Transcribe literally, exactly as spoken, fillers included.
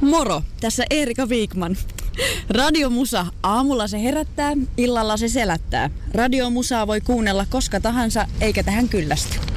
Moro, tässä Erika Wigman. Radiomusa. Aamulla se herättää, illalla se selättää. Radiomusaa voi kuunnella koska tahansa, eikä tähän kyllästy.